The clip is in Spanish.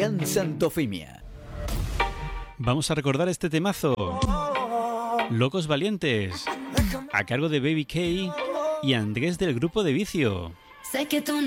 Adrián Santofimia. Vamos a recordar este temazo, Locos Valientes, a cargo de Baby K y Andrés del Grupo de Vicio. Sé que tú